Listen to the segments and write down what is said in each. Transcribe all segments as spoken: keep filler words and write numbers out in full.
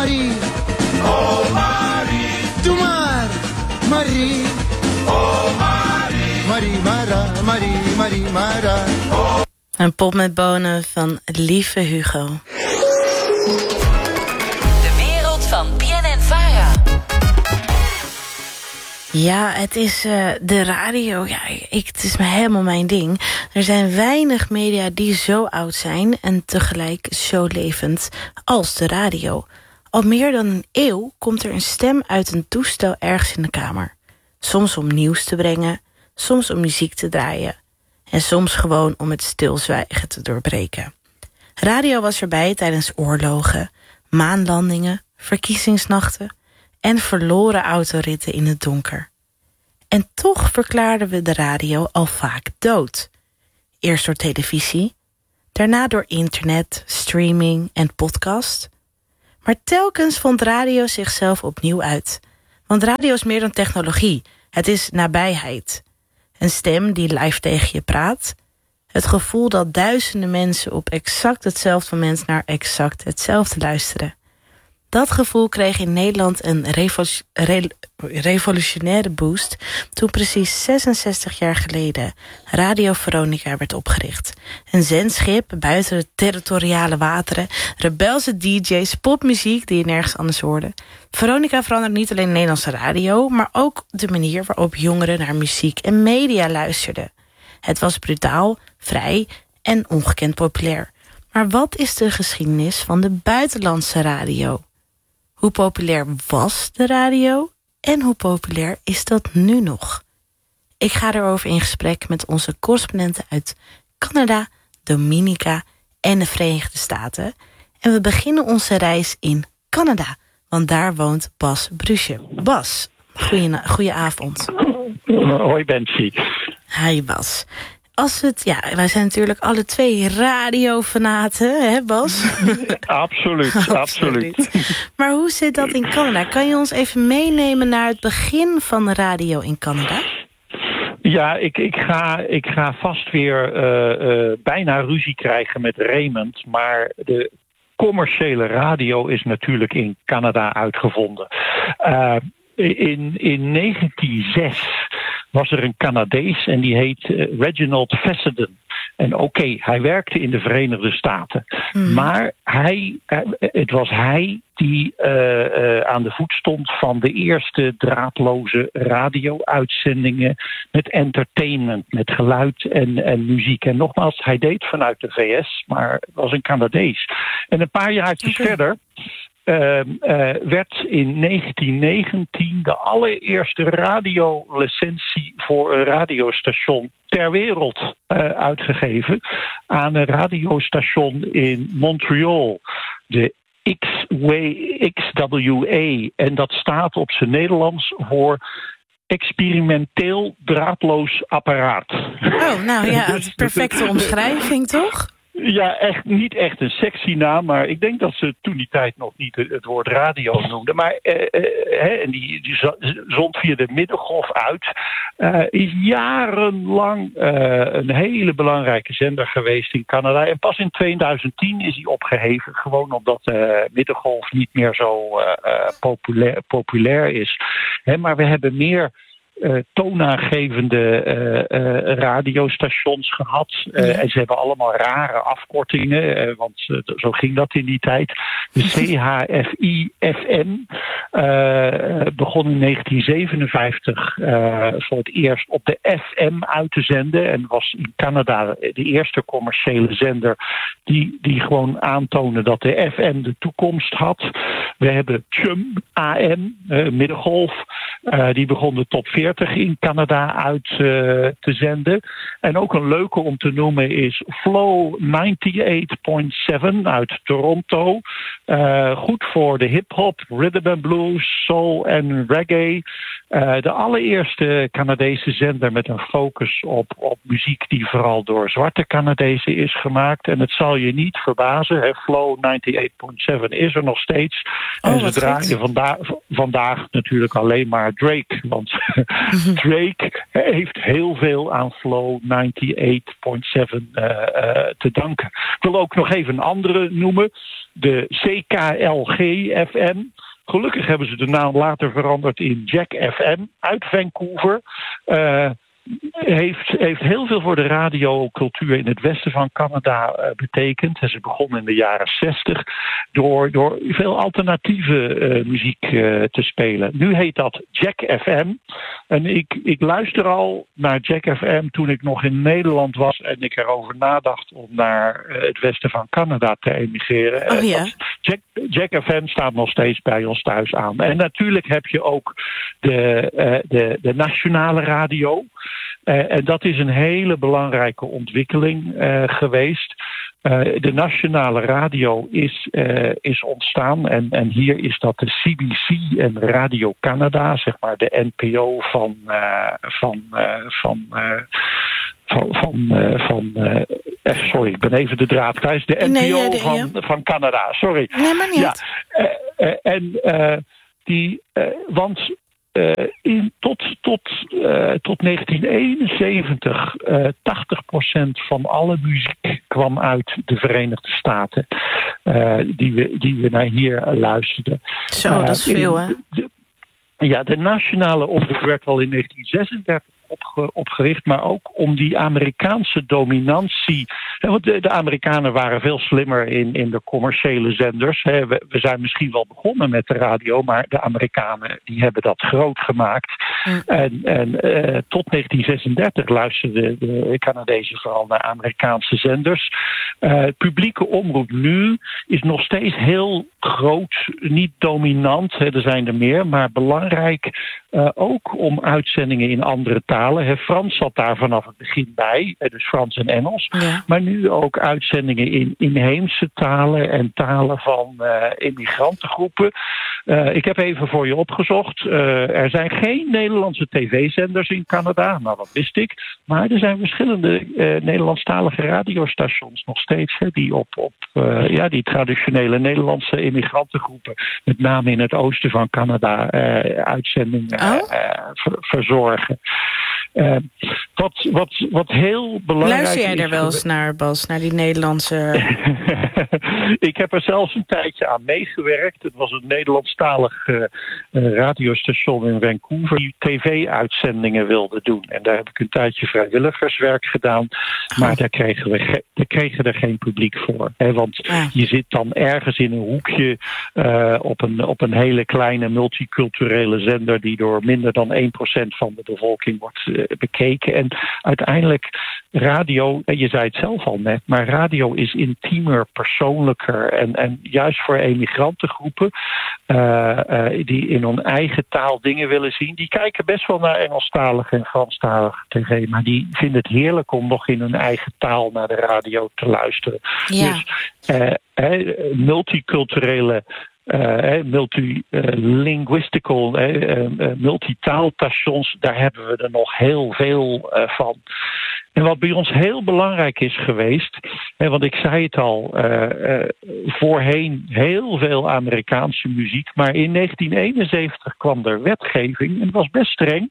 Marie. Oh Marie. Doe maar, Marie. Oh Marie. Marie Mara, Marie, Marie Mara. Oh. Een pop met bonen van lieve Hugo. De wereld van B N N Vara. Ja, het is uh, de radio. Ja, ik, het is me helemaal mijn ding. Er zijn weinig media die zo oud zijn en tegelijk zo levend als de radio. Al meer dan een eeuw komt er een stem uit een toestel ergens in de kamer. Soms om nieuws te brengen, soms om muziek te draaien. En soms gewoon om het stilzwijgen te doorbreken. Radio was erbij tijdens oorlogen, maanlandingen, verkiezingsnachten en verloren autoritten in het donker. En toch verklaarden we de radio al vaak dood. Eerst door televisie, daarna door internet, streaming en podcast. Maar telkens vond radio zichzelf opnieuw uit. Want radio is meer dan technologie, het is nabijheid. Een stem die live tegen je praat. Het gevoel dat duizenden mensen op exact hetzelfde moment naar exact hetzelfde luisteren. Dat gevoel kreeg in Nederland een revo- re- revolutionaire boost toen precies zesenzestig jaar geleden Radio Veronica werd opgericht. Een zendschip buiten de territoriale wateren, rebelse D J's, popmuziek die je nergens anders hoorde. Veronica veranderde niet alleen Nederlandse radio, maar ook de manier waarop jongeren naar muziek en media luisterden. Het was brutaal, vrij en ongekend populair. Maar wat is de geschiedenis van de buitenlandse radio? Hoe populair was de radio en hoe populair is dat nu nog? Ik ga erover in gesprek met onze correspondenten uit Canada, Dominica en de Verenigde Staten. En we beginnen onze reis in Canada, want daar woont Bas Bruce. Bas, goeie avond. Hoi Bentsie. Hi Bas. Als het, ja, wij zijn natuurlijk alle twee radiofanaten, hè Bas? Absoluut, absoluut, absoluut. Maar hoe zit dat in Canada? Kan je ons even meenemen naar het begin van de radio in Canada? Ja, ik, ik, ga, ik ga vast weer uh, uh, bijna ruzie krijgen met Raymond, maar de commerciële radio is natuurlijk in Canada uitgevonden. Uh, in, in negentien zes was er een Canadees en die heet uh, Reginald Fessenden. En oké, okay, hij werkte in de Verenigde Staten. Hmm. Maar hij, uh, het was hij die uh, uh, aan de voet stond van de eerste draadloze radio-uitzendingen met entertainment, met geluid en, en muziek. En nogmaals, hij deed vanuit de V S, maar was een Canadees. En een paar jaartjes okay. verder Uh, uh, werd in negentien negentien de allereerste radiolicentie voor een radiostation ter wereld uh, uitgegeven aan een radiostation in Montreal, de X W A. En dat staat op zijn Nederlands voor experimenteel draadloos apparaat. Oh, nou ja, de perfecte omschrijving, toch? Ja, echt niet echt een sexy naam, maar ik denk dat ze toen die tijd nog niet het woord radio noemden. Maar eh, eh, hè, en die, die zond via de middengolf uit. Uh, is jarenlang uh, een hele belangrijke zender geweest in Canada. En pas in tweeduizend tien is hij opgeheven, gewoon omdat de uh, middengolf niet meer zo uh, populair, populair is. Hè, maar we hebben meer Uh, toonaangevende uh, uh, radiostations gehad. Uh, ja. En ze hebben allemaal rare afkortingen, uh, want uh, zo ging dat in die tijd. De C H F I F M uh, begon in negentien zevenenvijftig uh, voor het eerst op de F M uit te zenden en was in Canada de eerste commerciële zender die, die gewoon aantoonde dat de F M de toekomst had. We hebben Chum A M, uh, middengolf, uh, die begon de top veertig in Canada uit uh, te zenden. En ook een leuke om te noemen is Flow negenennegentig komma zeven uit Toronto. Uh, goed voor de hip-hop, rhythm and blues, soul en reggae. Uh, de allereerste Canadese zender met een focus op, op muziek die vooral door zwarte Canadezen is gemaakt. En het zal je niet verbazen, hè, Flow negenennegentig komma zeven is er nog steeds. Oh, en ze draaien vanda- vandaag natuurlijk alleen maar Drake. Want Drake heeft heel veel aan Flow negenennegentig komma zeven uh, uh, te danken. Ik wil ook nog even een andere noemen. de C K L G F M. Gelukkig hebben ze de naam later veranderd in Jack F M uit Vancouver. Uh, Heeft, heeft heel veel voor de radiocultuur in het westen van Canada uh, betekend. En ze begon in de jaren zestig door, door veel alternatieve uh, muziek uh, te spelen. Nu heet dat Jack F M. En ik, ik luister al naar Jack F M toen ik nog in Nederland was en ik erover nadacht om naar uh, het westen van Canada te emigreren. Oh, ja. Jack, Jack F M staat nog steeds bij ons thuis aan. En natuurlijk heb je ook de, uh, de, de nationale radio. Uh, en dat is een hele belangrijke ontwikkeling uh, geweest. Uh, de nationale radio is, uh, is ontstaan en, en hier is dat de C B C en Radio Canada, zeg maar de N P O van uh, van uh, van uh, van van, uh, van uh, sorry, ik ben even de draad kwijt. De N P O nee, ja, de, van, ja. van Canada, sorry. Nee, maar niet. Ja, uh, uh, en uh, die, uh, want Uh, in, tot, tot, uh, tot negentien eenenzeventig, uh, tachtig procent van alle muziek kwam uit de Verenigde Staten. Uh, die, we, die we naar hier uh, luisterden. Zo, uh, dat is veel, hè? De, ja, de nationale omroep werd al in negentien zesendertig opge, opgericht, maar ook om die Amerikaanse dominantie. Hè, want de, de Amerikanen waren veel slimmer in, in de commerciële zenders. Hè. We, we zijn misschien wel begonnen met de radio, maar de Amerikanen die hebben dat groot gemaakt. Mm. En, en uh, tot negentien zesendertig luisterden de Canadezen vooral naar Amerikaanse zenders. Uh, publieke omroep nu is nog steeds heel groot, niet dominant, hè, er zijn er meer, maar belangrijk uh, ook om uitzendingen in andere talen. Hè. Frans zat daar vanaf het begin bij, dus Frans en Engels. Ja. Maar nu ook uitzendingen in inheemse talen en talen van uh, immigrantengroepen. Uh, ik heb even voor je opgezocht. Uh, er zijn geen Nederlandse tv-zenders in Canada. Nou, dat wist ik. Maar er zijn verschillende uh, Nederlandstalige radiostations nog steeds. Hè, die op, op uh, ja, die traditionele Nederlandse immigrantengroepen, met name in het oosten van Canada, uh, uitzendingen uh, oh? uh, ver, verzorgen. Uh, wat, wat, wat heel belangrijk is... Luister jij er wel eens naar, Bas, naar die Nederlandse... Ik heb er zelfs een tijdje aan meegewerkt. Het was een Nederlandstalig uh, uh, radiostation in Vancouver die tv-uitzendingen wilde doen. En daar heb ik een tijdje vrijwilligerswerk gedaan. Maar oh. daar, kregen we ge- daar kregen er geen publiek voor. Hè? Want ja. je zit dan ergens in een hoekje uh, op, een, op een hele kleine multiculturele zender die door minder dan één procent van de bevolking wordt uh, bekeken. En uiteindelijk radio, en je zei het zelf al net, maar radio is intiemer, persoonlijker. En, en juist voor emigrantengroepen uh, uh, die in hun eigen taal dingen willen zien, die kijken best wel naar Engelstalige en Franstalige tv, maar die vinden het heerlijk om nog in hun eigen taal naar de radio te luisteren. Ja. Dus uh, uh, multiculturele Uh, multilinguistical, uh, uh, uh, multitaalstations, daar hebben we er nog heel veel uh, van. En wat bij ons heel belangrijk is geweest, hè, want ik zei het al, uh, uh, voorheen heel veel Amerikaanse muziek, maar in negentien eenenzeventig kwam er wetgeving en het was best streng.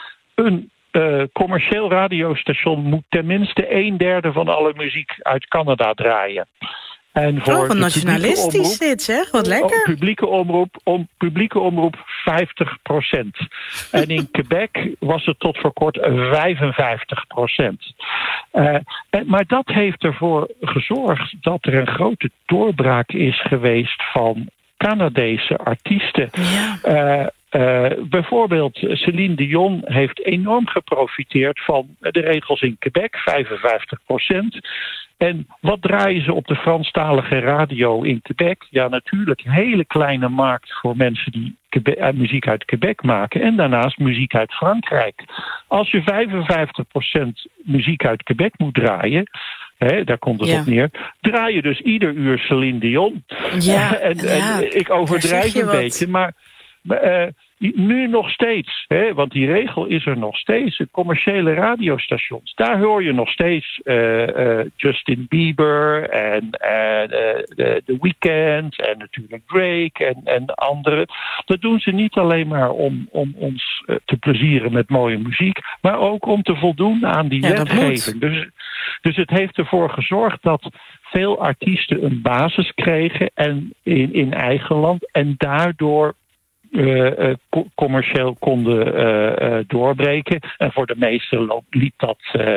Een uh, commercieel radiostation moet tenminste een derde van alle muziek uit Canada draaien. En voor oh, wat nationalistisch dit, zeg. Wat lekker. Publieke omroep, om, publieke omroep vijftig procent. En in Quebec was het tot voor kort vijfenvijftig procent. Uh, maar dat heeft ervoor gezorgd dat er een grote doorbraak is geweest van Canadese artiesten. Ja. Uh, Uh, bijvoorbeeld Céline Dion heeft enorm geprofiteerd van de regels in Quebec, vijfenvijftig procent. En wat draaien ze op de Franstalige radio in Quebec? Ja, natuurlijk een hele kleine markt voor mensen die Quebec, muziek uit Quebec maken. En daarnaast muziek uit Frankrijk. Als je vijfenvijftig procent muziek uit Quebec moet draaien, He, daar komt het ja. op neer. Draai je dus ieder uur Céline Dion. Ja, en, ja, en ik overdrijf een wat. beetje, maar... Uh, nu nog steeds, hè, want die regel is er nog steeds. De commerciële radiostations, daar hoor je nog steeds uh, uh, Justin Bieber en uh, de, de Weeknd en natuurlijk Drake en, en anderen. Dat doen ze niet alleen maar om, om ons uh, te plezieren met mooie muziek, maar ook om te voldoen aan die ja, wetgeving. Dus, dus het heeft ervoor gezorgd dat veel artiesten een basis kregen en in, in eigen land en daardoor Uh, uh, co- commercieel konden uh, uh, doorbreken. En voor de meesten loop, liep dat uh,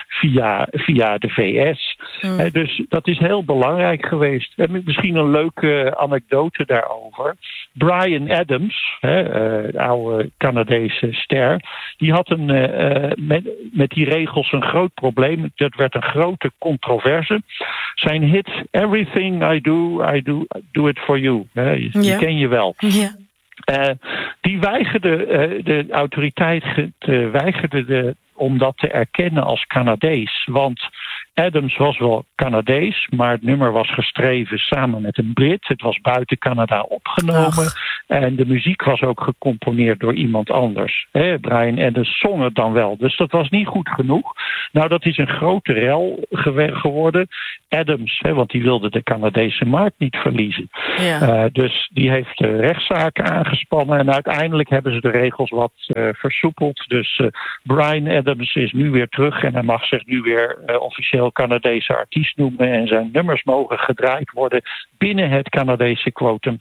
via, via de V S. Mm. Uh, dus dat is heel belangrijk geweest. En misschien een leuke uh, anekdote daarover. Bryan Adams, uh, de oude Canadese ster, die had een, uh, met, met die regels een groot probleem. Dat werd een grote controverse. Zijn hit Everything I Do, I Do, do It For You. Uh, die yeah. ken je wel. Yeah. Uh, die weigerde, uh, de autoriteit uh, weigerde de, om dat te erkennen als Canadees. Want Adams was wel Canadees, maar het nummer was geschreven samen met een Brit. Het was buiten Canada opgenomen. Ach. En de muziek was ook gecomponeerd door iemand anders. He, Bryan Adams zong het dan wel. Dus dat was niet goed genoeg. Nou, dat is een grote rel ge- geworden. Adams, he, want die wilde de Canadese markt niet verliezen. Ja. Uh, dus die heeft uh, rechtszaken aangespannen. En uiteindelijk hebben ze de regels wat uh, versoepeld. Dus uh, Bryan Adams is nu weer terug. En hij mag zich nu weer uh, officieel Canadese artiest noemen en zijn nummers mogen gedraaid worden binnen het Canadese quotum.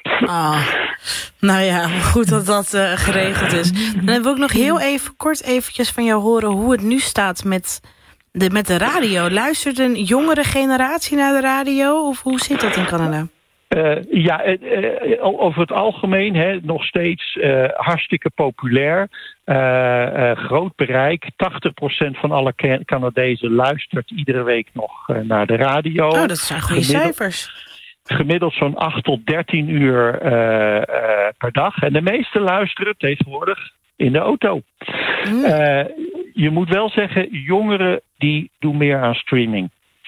Oh, nou ja, goed dat dat uh, geregeld is. Dan wil ik nog heel even kort eventjes van jou horen hoe het nu staat met de, met de radio. Luistert een jongere generatie naar de radio of hoe zit dat in Canada? Uh, ja, uh, uh, over het algemeen hè, nog steeds uh, hartstikke populair. Uh, uh, groot bereik. tachtig procent van alle Canadezen luistert iedere week nog uh, naar de radio. Oh, dat zijn goede Gemiddeld, cijfers. Gemiddeld zo'n acht tot dertien uur uh, uh, per dag. En de meesten luisteren tegenwoordig in de auto. Mm. Uh, je moet wel zeggen, jongeren die doen meer aan streaming.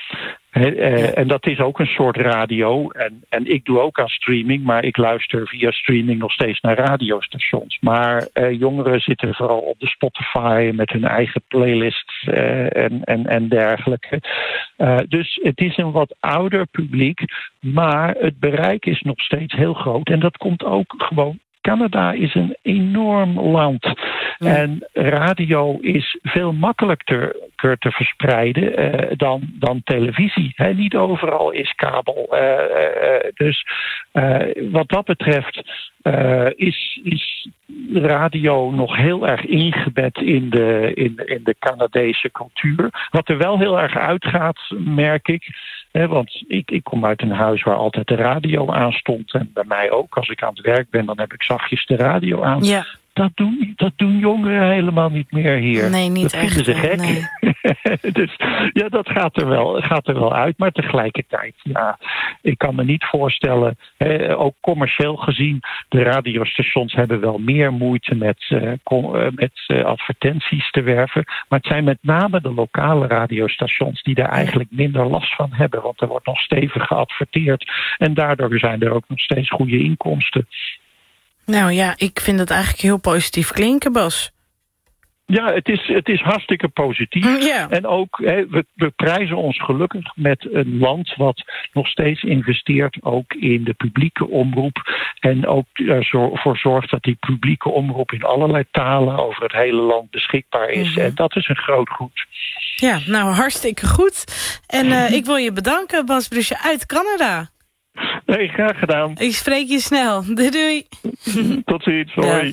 He, uh, en dat is ook een soort radio. En, en ik doe ook aan streaming, maar ik luister via streaming nog steeds naar radiostations. Maar uh, jongeren zitten vooral op de Spotify met hun eigen playlist uh, en, en, en dergelijke. Uh, dus het is een wat ouder publiek, maar het bereik is nog steeds heel groot. En dat komt ook gewoon. Canada is een enorm land. Ja. En radio is veel makkelijker te verspreiden uh, dan, dan televisie. He, niet overal is kabel. Uh, uh, dus uh, wat dat betreft uh, is, is radio nog heel erg ingebed in de, in, in de Canadese cultuur. Wat er wel heel erg uitgaat, merk ik. He, want ik, ik kom uit een huis waar altijd de radio aan stond. En bij mij ook. Als ik aan het werk ben, dan heb ik zachtjes de radio aan. Ja. Dat doen, dat doen jongeren helemaal niet meer hier. Nee, niet dat echt. vinden ze gek. Nee. Dus ja, dat gaat er, wel, gaat er wel uit. Maar tegelijkertijd, ja, ik kan me niet voorstellen, hè, ook commercieel gezien, de radiostations hebben wel meer moeite met, uh, com, uh, met uh, advertenties te werven. Maar het zijn met name de lokale radiostations die daar eigenlijk minder last van hebben. Want er wordt nog stevig geadverteerd. En daardoor zijn er ook nog steeds goede inkomsten. Nou ja, ik vind het eigenlijk heel positief klinken, Bas. Ja, het is, het is hartstikke positief. Ja. En ook, hè, we, we prijzen ons gelukkig met een land wat nog steeds investeert ook in de publieke omroep. En ook ervoor zorgt dat die publieke omroep in allerlei talen over het hele land beschikbaar is. Mm-hmm. En dat is een groot goed. Ja, nou hartstikke goed. En uh, ik wil je bedanken, Bas Brusje uit Canada. Nee, graag gedaan. Ik spreek je snel. Doei doei. Tot ziens. Hoi.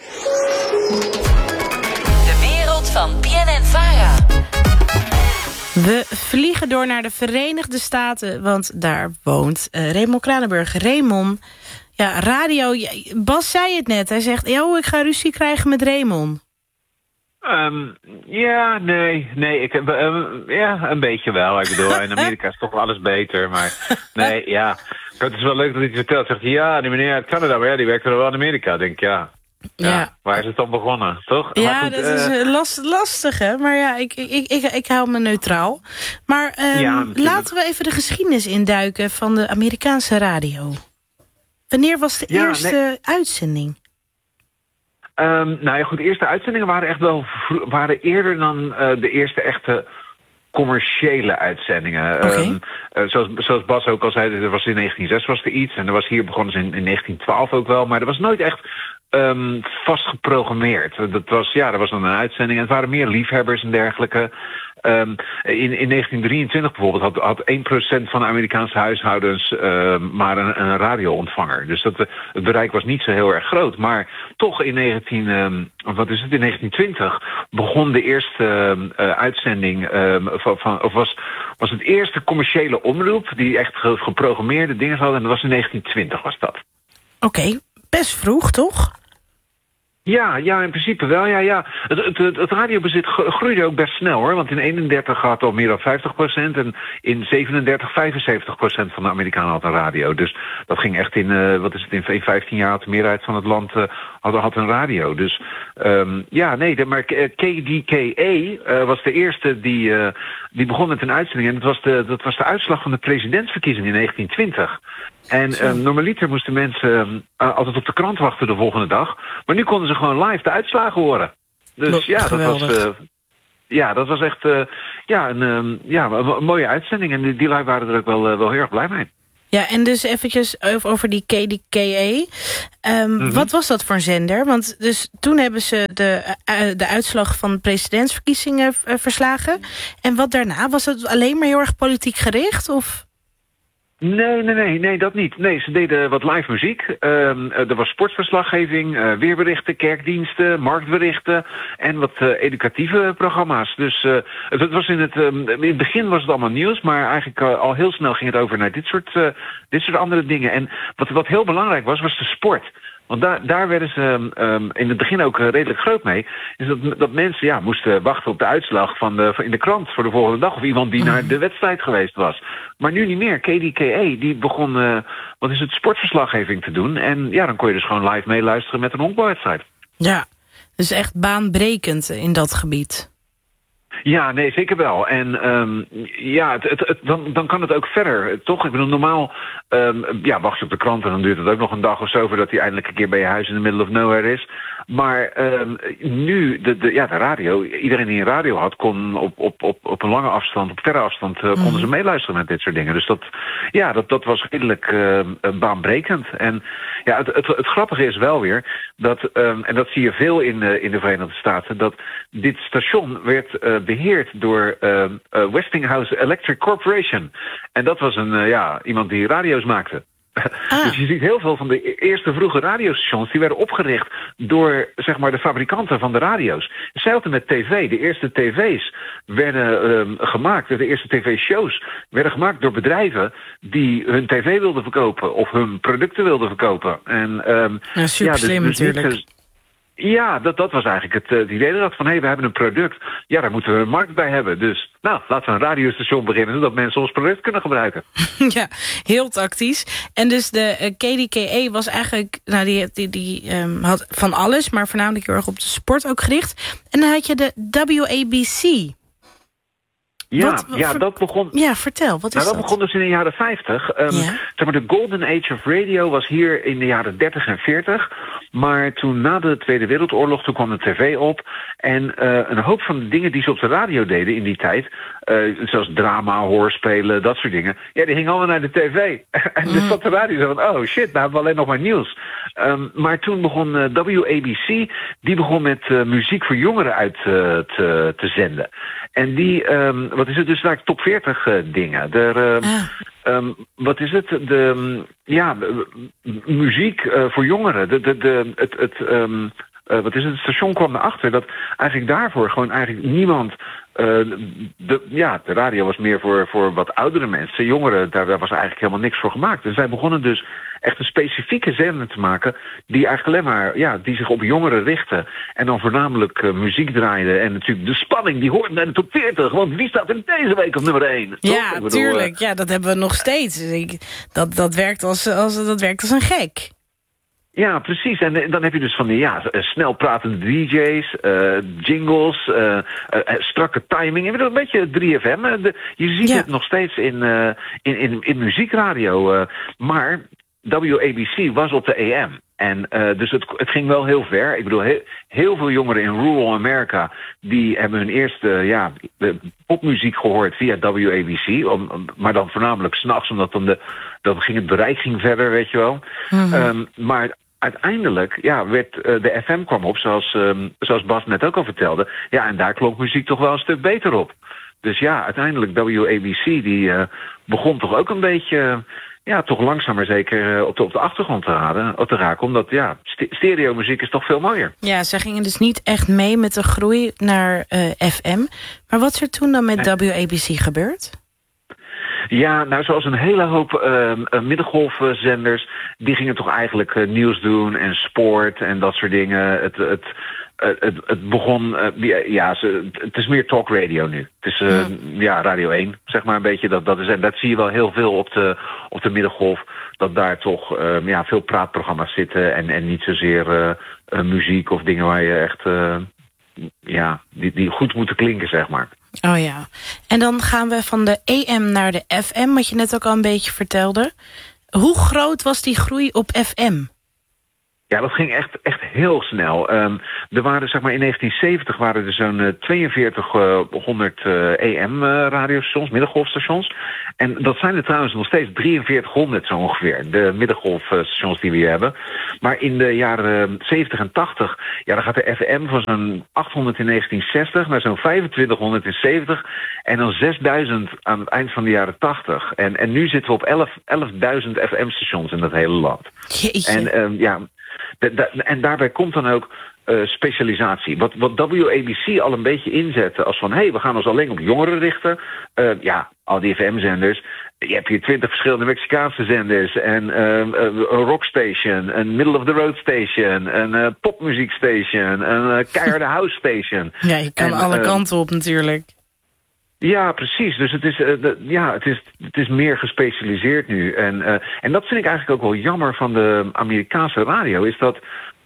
De wereld van B N N Vara. We vliegen door naar de Verenigde Staten, want daar woont uh, Raymond Kranenburg. Raymond, ja, radio. Bas zei het net. Hij zegt, yo, ik ga ruzie krijgen met Raymond. Um, ja, nee, nee, ik, uh, ja, een beetje wel. Ik bedoel, in Amerika is toch alles beter, maar nee, ja. Het is wel leuk dat hij het vertelt. Zegt hij, ja, die meneer uit Canada, maar ja, die werkt er wel in Amerika. Ik denk, ja, ja, ja. Waar is het dan begonnen, toch? Ja, goed, dat uh, is uh, last, lastig, hè. Maar ja, ik, ik, ik, ik, ik hou me neutraal. Maar um, ja, laten we even de geschiedenis induiken van de Amerikaanse radio. Wanneer was de ja, eerste nee. uitzending? Um, nou ja, goed, de eerste uitzendingen waren echt wel vro- waren eerder dan uh, de eerste echte commerciële uitzendingen. Okay. Um, uh, zoals, zoals Bas ook al zei, er was in negentien zes was er iets en er was hier begonnen in, in negentien twaalf ook wel, maar er was nooit echt um, vast geprogrammeerd. Dat was, ja, er was dan een uitzending en het waren meer liefhebbers en dergelijke. Um, in, in negentien drieëntwintig bijvoorbeeld had, had één procent van de Amerikaanse huishoudens uh, maar een, een radioontvanger. Dus dat, het bereik was niet zo heel erg groot. Maar toch in negentien, um, wat is het, in negentien twintig begon de eerste uh, uitzending, um, van, van, of was, was het eerste commerciële omroep die echt geprogrammeerde dingen hadden. En dat was in negentien twintig was dat. Oké, okay, best vroeg toch? Ja, ja, in principe wel. Ja, ja. Het, het, het radiobezit groeide ook best snel, hoor. Want in eenendertig had al meer dan vijftig procent en in zevenendertig vijfenzeventig procent van de Amerikanen had een radio. Dus dat ging echt in, uh, wat is het, in, in vijftien jaar had de meerderheid van het land uh, had, had een radio. Dus um, ja, nee, de, maar K D K A uh, was de eerste die, uh, die begon met een uitzending. En dat was, de, dat was de uitslag van de presidentsverkiezingen in negentien twintig. En uh, normaliter moesten mensen uh, altijd op de krant wachten de volgende dag. Maar nu konden ze gewoon live de uitslagen horen. Dus ja, dat was, uh, ja, dat was echt uh, ja, een, um, ja, een mooie uitzending. En die, die lui waren er ook wel, uh, wel heel erg blij mee. Ja, en dus eventjes over die K D K A. Um, mm-hmm. Wat was dat voor een zender? Want dus toen hebben ze de, uh, de uitslag van de presidentsverkiezingen uh, verslagen. En wat daarna? Was het alleen maar heel erg politiek gericht? Of... Nee, nee, nee, nee, dat niet. Nee, ze deden wat live muziek. Um, er was sportverslaggeving, uh, weerberichten, kerkdiensten, marktberichten en wat uh, educatieve programma's. Dus uh, het, het was in het, um, in het begin was het allemaal nieuws, maar eigenlijk uh, al heel snel ging het over naar dit soort, uh, dit soort andere dingen. En wat, wat heel belangrijk was, was de sport. Want daar, daar werden ze um, in het begin ook uh, redelijk groot mee. Is dat, dat mensen ja, moesten wachten op de uitslag van de, van in de krant voor de volgende dag. Of iemand die naar de wedstrijd geweest was. Maar nu niet meer. K D K A die begon uh, wat is het, sportverslaggeving te doen. En ja, dan kon je dus gewoon live meeluisteren met een honkbalwedstrijd. Ja, dus echt baanbrekend in dat gebied. Ja, nee, zeker wel. En um, ja, het, het, het, dan, dan kan het ook verder, toch? Ik bedoel, normaal um, ja, wacht je op de krant en dan duurt het ook nog een dag of zo voordat hij eindelijk een keer bij je huis in the middle of nowhere is. Maar um, nu, de, de, ja, de radio, iedereen die een radio had, kon op, op, op, op een lange afstand, op verre afstand, uh, konden mm. ze meeluisteren met dit soort dingen. Dus dat, ja, dat, dat was redelijk uh, baanbrekend. En ja, het, het, het grappige is wel weer dat, um, en dat zie je veel in, uh, in de Verenigde Staten, dat dit station werd uh, beheerd door uh, uh, Westinghouse Electric Corporation. En dat was een, uh, ja, iemand die radio's maakte. Ah. Dus je ziet heel veel van de eerste vroege radiostations die werden opgericht door, zeg maar, de fabrikanten van de radio's. Hetzelfde met tv. De eerste tv's werden um, gemaakt, de eerste tv-shows werden gemaakt door bedrijven die hun tv wilden verkopen of hun producten wilden verkopen. En, um, ja, super ja, slim dus, dus natuurlijk. Niet, Ja, dat, dat was eigenlijk het, uh, het idee dat van, hé, hey, we hebben een product. Ja, daar moeten we een markt bij hebben. Dus, nou, laten we een radiostation beginnen, zodat mensen ons product kunnen gebruiken. Ja, heel tactisch. En dus de uh, K D K A was eigenlijk, nou, die, die, die um, had van alles, maar voornamelijk heel erg op de sport ook gericht. En dan had je de W A B C. Ja, wat, ja ver, dat begon... Ja, vertel, wat is nou, dat? dat? begon dus in de jaren vijftig. Um, ja. Zeg maar, de Golden Age of Radio was hier in de jaren dertig en veertig. Maar toen na de Tweede Wereldoorlog, toen kwam de tv op. En uh, een hoop van de dingen die ze op de radio deden in die tijd, uh, zoals drama, hoorspelen, dat soort dingen, ja, die gingen allemaal naar de tv. En dus zat de radio zo van, oh shit, nou hebben we alleen nog maar nieuws. Um, maar toen begon uh, W A B C, die begon met uh, muziek voor jongeren uit uh, te, te zenden. En die, um, wat is het, dus eigenlijk top veertig uh, dingen. De, uh, ah. um, wat is het? De, um, ja, muziek uh, voor jongeren. De, de, de, het, het, um, uh, wat is het? Het station kwam erachter dat eigenlijk daarvoor gewoon eigenlijk niemand... Uh, de, ja, de radio was meer voor, voor wat oudere mensen. Jongeren, daar, daar was eigenlijk helemaal niks voor gemaakt. Dus zij begonnen dus echt een specifieke zender te maken die eigenlijk alleen maar, ja, die zich op jongeren richten. En dan voornamelijk uh, muziek draaiden. En natuurlijk de spanning, die hoort bij de top veertig. Want wie staat er deze week op nummer één? Ja, bedoel, tuurlijk. Ja, dat hebben we nog steeds. Ik, dat, dat, werkt als, als, dat werkt als een gek. Ja, precies. En dan heb je dus van die ja, snel pratende D J's, uh, jingles, uh, uh, strakke timing. Je bedoelt een beetje drie F M. De, je ziet ja. het nog steeds in, uh, in, in, in muziekradio. Uh, maar W A B C was op de A M. En uh, dus het, het ging wel heel ver. Ik bedoel, heel, heel veel jongeren in rural America die hebben hun eerste ja, de popmuziek gehoord via W A B C. Om, maar dan voornamelijk 's nachts, omdat dan, de, dan ging het bereik ging verder, weet je wel. Mm-hmm. Um, maar uiteindelijk ja, werd uh, de F M kwam op, zoals, um, zoals Bas net ook al vertelde. Ja, en daar klonk muziek toch wel een stuk beter op. Dus ja, uiteindelijk W A B C die uh, begon toch ook een beetje... Uh, ja, toch langzaam maar zeker uh, op, de, op de achtergrond te, raden, te raken. Omdat ja, st- stereomuziek is toch veel mooier. Ja, ze gingen dus niet echt mee met de groei naar uh, F M. Maar wat is er toen dan met nee. W A B C gebeurd? Ja, nou zoals een hele hoop uh, uh, middengolfzenders... die gingen toch eigenlijk uh, nieuws doen en sport en dat soort dingen. Het... het Het, het begon, uh, ja, ze, het is meer talkradio nu. Het is uh, ja. ja, Radio één, zeg maar een beetje. Dat, dat, is, en dat zie je wel heel veel op de, op de middengolf. Dat daar toch uh, ja, veel praatprogramma's zitten. En, en niet zozeer uh, uh, muziek of dingen waar je echt... Uh, ja, die, die goed moeten klinken, zeg maar. Oh ja. En dan gaan we van de A M naar de F M, wat je net ook al een beetje vertelde. Hoe groot was die groei op F M? Ja, dat ging echt, echt heel snel. Um, er waren, zeg maar, in negentien zeventig waren er zo'n uh, tweeënveertighonderd uh, A M-radiostations, uh, middengolfstations. En dat zijn er trouwens nog steeds drieënveertighonderd zo ongeveer, de middengolfstations die we hier hebben. Maar in de jaren zeventig en tachtig, ja, dan gaat de F M van zo'n achthonderd in negentien zestig naar zo'n vijfentwintighonderd in zeventig en dan zesduizend aan het eind van de jaren tachtig. En, en nu zitten we op elfduizend F M-stations in dat hele land. Jeetje. En um, ja... De, de, en daarbij komt dan ook uh, specialisatie. Wat, wat W A B C al een beetje inzette als van... hé, hey, we gaan ons alleen op jongeren richten. Uh, ja, al die F M-zenders. Je hebt hier twintig verschillende Mexicaanse zenders. En uh, een rockstation, een middle-of-the-road station... een uh, popmuziekstation, een uh, keiharde house station. Ja, je kan en, alle uh, kanten op natuurlijk. Ja, precies. Dus het is, uh, de, ja, het is, het is meer gespecialiseerd nu. En, uh, en dat vind ik eigenlijk ook wel jammer van de Amerikaanse radio. Is dat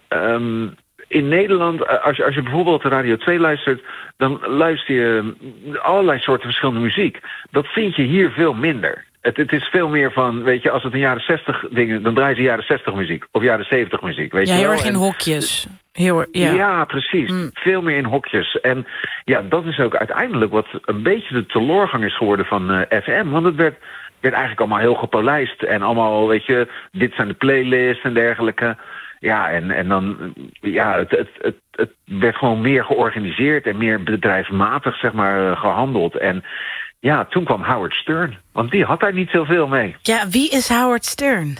um, in Nederland, uh, als, je, als je bijvoorbeeld de Radio twee luistert... dan luister je allerlei soorten verschillende muziek. Dat vind je hier veel minder. Het, het is veel meer van, weet je, als het een jaren zestig dingen... dan draaien ze jaren zestig muziek of jaren zeventig muziek. Weet ja, je heel wel? erg in en, hokjes. Heel, ja. ja, precies. Mm. Veel meer in hokjes. En ja, dat is ook uiteindelijk wat een beetje de teloorgang is geworden van uh, F M. Want het werd, werd eigenlijk allemaal heel gepolijst. En allemaal, weet je, dit zijn de playlists en dergelijke. Ja, en, en dan, ja, het, het, het, het werd gewoon meer georganiseerd en meer bedrijfsmatig, zeg maar, gehandeld. En ja, toen kwam Howard Stern. Want die had daar niet zoveel mee. Ja, wie is Howard Stern?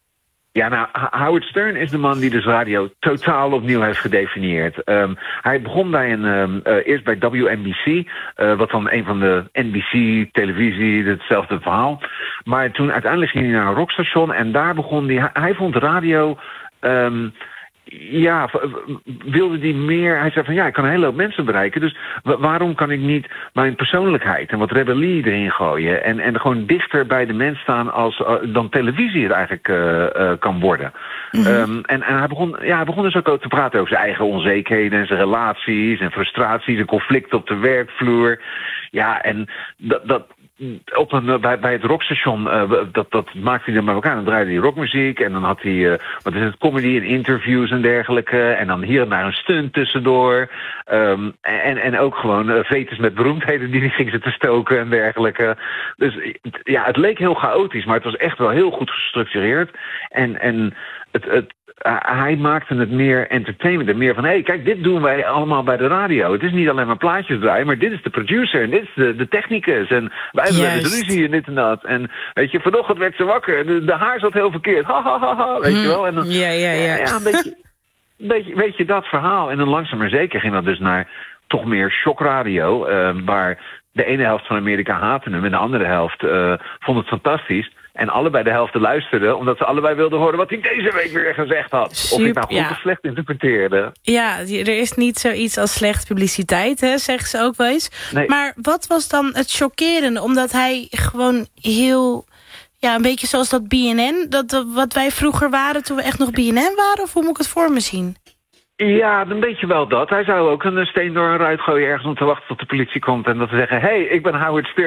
Ja, nou, Howard Stern is de man die dus radio totaal opnieuw heeft gedefinieerd. Um, hij begon bij een, um, uh, eerst bij W N B C, uh, wat dan een van de N B C-televisie, hetzelfde verhaal. Maar toen uiteindelijk ging hij naar een rockstation en daar begon hij, hij vond radio... Um, ja, wilde die meer... Hij zei van ja, ik kan een hele hoop mensen bereiken. Dus waarom kan ik niet mijn persoonlijkheid en wat rebellie erin gooien... en, en gewoon dichter bij de mens staan als uh, dan televisie het eigenlijk uh, uh, kan worden. Mm-hmm. Um, en en hij, begon, ja, hij begon dus ook te praten over zijn eigen onzekerheden... en zijn relaties en frustraties en conflicten op de werkvloer. Ja, en dat... dat Op een, bij, bij het rockstation, uh, dat, dat maakte hij dan met elkaar. Dan draaide hij rockmuziek en dan had hij, uh, wat is het, comedy en interviews en dergelijke. En dan hier en daar een stunt tussendoor. Um, en, en ook gewoon uh, vetes met beroemdheden die hij ging zitten stoken en dergelijke. Dus ja, het leek heel chaotisch, maar het was echt wel heel goed gestructureerd. En, en het... het Uh, hij maakte het meer entertainment en meer van... hé, hey, kijk, dit doen wij allemaal bij de radio. Het is niet alleen maar plaatjes draaien, maar dit is de producer... en dit is de, de technicus en wij hebben de ruzie en dit en dat. En weet je, vanochtend werd ze wakker... de, de haar zat heel verkeerd, ha, ha, ha, ha, weet mm, je wel. En dan, ja, ja, ja. ja een beetje, een beetje, weet je, dat verhaal. En dan langzaam maar zeker ging dat dus naar toch meer shockradio... Uh, waar de ene helft van Amerika haatte hem... en de andere helft uh, vond het fantastisch... En allebei de helft luisterden, omdat ze allebei wilden horen wat hij deze week weer gezegd had. Super, of ik nou goed ja. of slecht interpreteerde. Ja, er is niet zoiets als slecht publiciteit, hè, zeggen ze ook wel eens. Nee. Maar wat was dan het chockerende? Omdat hij gewoon heel... Ja, een beetje zoals dat B N N, dat, wat wij vroeger waren toen we echt nog B N N waren? Of hoe moet ik het voor me zien? Ja, een beetje wel dat. Hij zou ook een steen door een ruit gooien ergens om te wachten tot de politie komt. En dat ze zeggen, hé, hey, ik ben Howard Stern.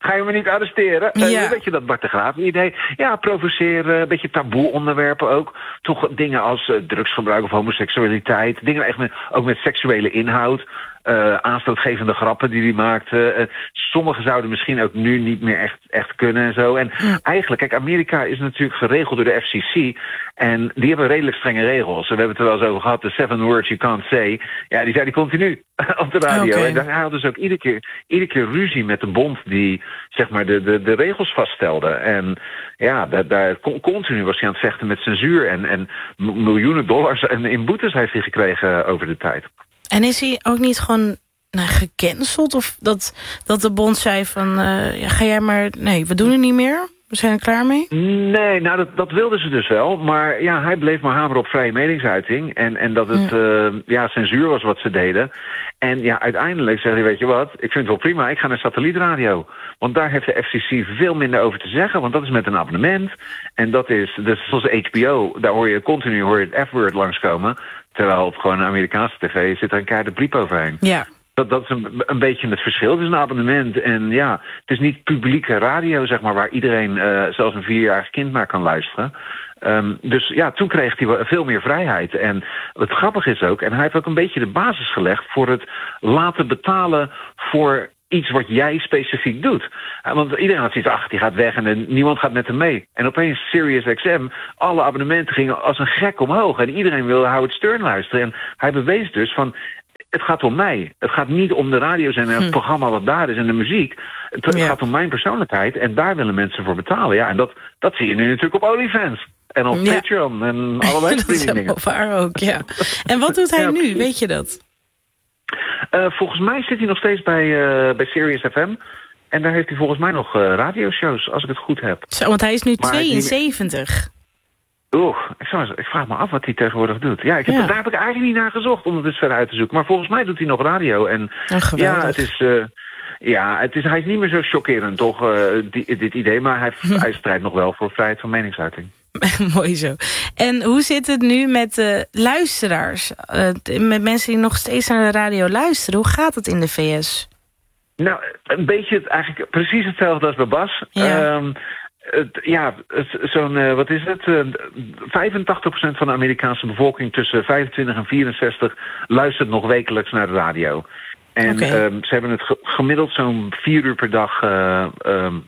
Ga je me niet arresteren? Ja. Uh, weet je dat Bart de Graaf idee? Ja, provoceren, een beetje taboe onderwerpen ook. Toch dingen als uh, drugsgebruik of homoseksualiteit. Dingen echt met, ook met seksuele inhoud. Uh, aanstootgevende grappen die hij maakte. Uh, sommigen zouden misschien ook nu niet meer echt, echt kunnen en zo. En ja. eigenlijk, kijk, Amerika is natuurlijk geregeld door de F C C. En die hebben redelijk strenge regels. We hebben het er wel eens over gehad. De seven words you can't say. Ja, die zei die continu op de radio. Okay. En daar hadden ze ook iedere keer, iedere keer ruzie met de bond die zeg maar de, de, de regels vaststelde. En ja, daar, daar continu was hij aan het vechten met censuur. En, en miljoenen dollars en in boetes heeft hij gekregen over de tijd. En is hij ook niet gewoon nou, gecanceld? Of dat, dat de bond zei van, uh, ja, ga jij maar... Nee, we doen het niet meer. We zijn er klaar mee. Nee, nou dat, dat wilden ze dus wel. Maar ja, hij bleef maar hameren op vrije meningsuiting. En, en dat het ja. Uh, ja, censuur was wat ze deden. En ja, uiteindelijk zei hij, weet je wat, ik vind het wel prima, ik ga naar satellietradio. Want daar heeft de F C C veel minder over te zeggen, want dat is met een abonnement. En dat is, dus zoals H B O, daar hoor je continu hoor je het F-word langskomen. Terwijl op gewoon een Amerikaanse tv zit er een keiharde bliep overheen. Ja. Dat, dat is een, een beetje het verschil. Het is een abonnement en ja, het is niet publieke radio, zeg maar, waar iedereen, uh, zelfs een vierjarig kind naar kan luisteren. Um, dus ja, toen kreeg hij veel meer vrijheid. En het grappige is ook, en hij heeft ook een beetje de basis gelegd voor het laten betalen voor iets wat jij specifiek doet. Want iedereen had zoiets, ach, die gaat weg en niemand gaat met hem mee. En opeens Sirius X M, alle abonnementen gingen als een gek omhoog. En iedereen wilde Howard Stern luisteren. En hij bewees dus van, het gaat om mij. Het gaat niet om de radiozender en het hm. programma wat daar is en de muziek. Het, het ja. gaat om mijn persoonlijkheid en daar willen mensen voor betalen. Ja, en dat, dat zie je nu natuurlijk op OnlyFans. En op ja. Patreon en allerlei streaming dingen. Dat is waar ook, ja. En wat doet hij ja, nu, weet je dat? Uh, volgens mij zit hij nog steeds bij, uh, bij Sirius F M. En daar heeft hij volgens mij nog uh, radioshows, als ik het goed heb. Zo, want hij is nu maar tweeënzeventig. Oeh, ik, zou, ik vraag me af wat hij tegenwoordig doet. Ja, ik heb, ja. daar heb ik eigenlijk niet naar gezocht om het eens verder uit te zoeken. Maar volgens mij doet hij nog radio. En oh, ja, het is... Uh, ja, het is, hij is niet meer zo chockerend, toch, uh, die, dit idee. Maar hij, hij strijdt nog wel voor vrijheid van meningsuiting. Mooi zo. En hoe zit het nu met uh, luisteraars? Uh, met mensen die nog steeds naar de radio luisteren. Hoe gaat het in de V S? Nou, een beetje het, eigenlijk precies hetzelfde als bij Bas. Ja. Um, het, ja, zo'n, uh, wat is het? Uh, vijfentachtig procent van de Amerikaanse bevolking tussen vijfentwintig en vierenzestig luistert nog wekelijks naar de radio. En okay. um, ze hebben het ge- gemiddeld zo'n vier uur per dag uh, um,